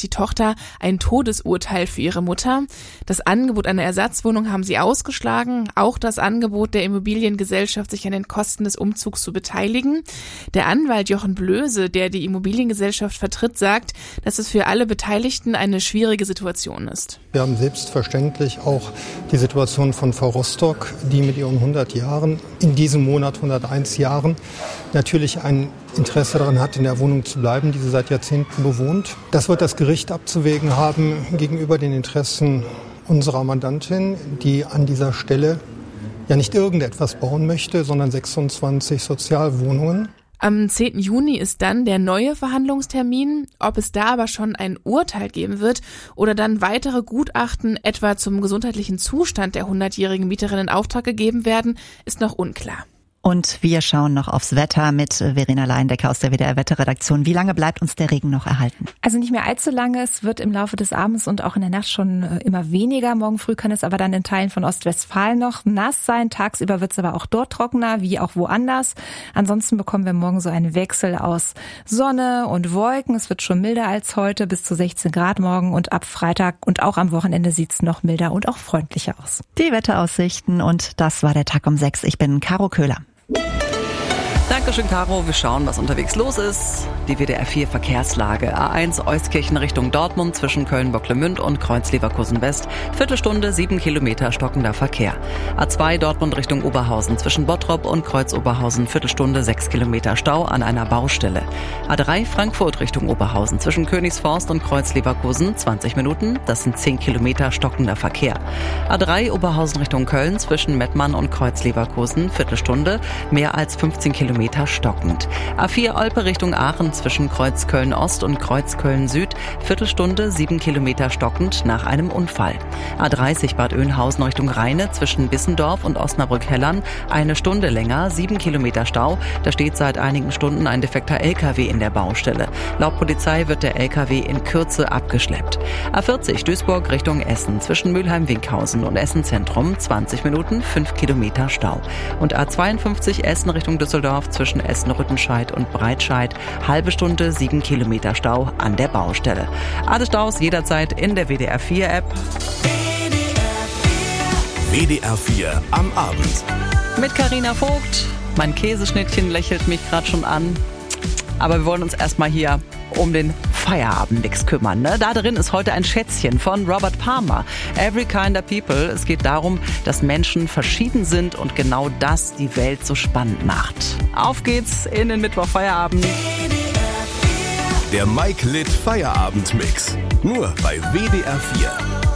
die Tochter ein Todesurteil für ihre Mutter. Das Angebot einer Ersatzwohnung haben sie ausgeschlagen. Auch das Angebot der Immobiliengesellschaft, sich an den Kosten des Umzugs zu beteiligen. Der Anwalt Jochen Blöse, der die Immobiliengesellschaft vertritt, sagt, dass es für alle Beteiligten eine schwierige Situation ist. Wir haben selbstverständlich auch die Situation von Frau Rostock, die mit ihren 100 Jahren, in diesem Monat 101 Jahren, natürlich ein Interesse daran hat, in der Wohnung zu bleiben, die sie seit Jahrzehnten bewohnt. Das wird das Gericht abzuwägen haben gegenüber den Interessen unserer Mandantin, die an dieser Stelle ja nicht irgendetwas bauen möchte, sondern 26 Sozialwohnungen. Am 10. Juni ist dann der neue Verhandlungstermin. Ob es da aber schon ein Urteil geben wird oder dann weitere Gutachten etwa zum gesundheitlichen Zustand der 100-jährigen Mieterin in Auftrag gegeben werden, ist noch unklar. Und wir schauen noch aufs Wetter mit Verena Leindecker aus der WDR-Wetterredaktion. Wie lange bleibt uns der Regen noch erhalten? Also nicht mehr allzu lange. Es wird im Laufe des Abends und auch in der Nacht schon immer weniger. Morgen früh kann es aber dann in Teilen von Ostwestfalen noch nass sein. Tagsüber wird es aber auch dort trockener, wie auch woanders. Ansonsten bekommen wir morgen so einen Wechsel aus Sonne und Wolken. Es wird schon milder als heute, bis zu 16 Grad morgen. Und ab Freitag und auch am Wochenende sieht es noch milder und auch freundlicher aus. Die Wetteraussichten und das war der Tag um 6. Ich bin Caro Köhler. Dankeschön, Caro. Wir schauen, was unterwegs los ist. Die WDR 4 Verkehrslage. A1 Euskirchen Richtung Dortmund zwischen Köln-Bocklemünd und Kreuz-Leverkusen West. Viertelstunde, 7 Kilometer stockender Verkehr. A2 Dortmund Richtung Oberhausen zwischen Bottrop und Kreuz-Oberhausen. Viertelstunde, 6 Kilometer Stau an einer Baustelle. A3 Frankfurt Richtung Oberhausen zwischen Königsforst und Kreuz-Leverkusen. 20 Minuten, das sind 10 Kilometer stockender Verkehr. A3 Oberhausen Richtung Köln zwischen Mettmann und Kreuz-Leverkusen. Viertelstunde, mehr als 15 Kilometer stockend. A4 Olpe Richtung Aachen zwischen Kreuz Köln-Ost und Kreuz Köln-Süd. Viertelstunde, 7 Kilometer stockend nach einem Unfall. A30 Bad Oeynhausen Richtung Rheine zwischen Bissendorf und Osnabrück-Hellern. Eine Stunde länger, 7 Kilometer Stau. Da steht seit einigen Stunden ein defekter LKW in der Baustelle. Laut Polizei wird der LKW in Kürze abgeschleppt. A40 Duisburg Richtung Essen zwischen Mülheim-Winkhausen und Essen Zentrum. 20 Minuten, 5 Kilometer Stau. Und A52 Essen Richtung Düsseldorf zwischen Essen-Rüttenscheid und Breitscheid. Halbe Stunde, 7 Kilometer Stau an der Baustelle. Alle Staus jederzeit in der WDR 4 App. WDR 4 am Abend. Mit Carina Vogt. Mein Käseschnittchen lächelt mich gerade schon an. Aber wir wollen uns erstmal hier um den Feierabendmix kümmern. Ne? Da drin ist heute ein Schätzchen von Robert Palmer. Every Kind of People. Es geht darum, dass Menschen verschieden sind und genau das die Welt so spannend macht. Auf geht's in den Mittwoch-Feierabend. Der Mike Litt Feierabendmix. Nur bei WDR 4.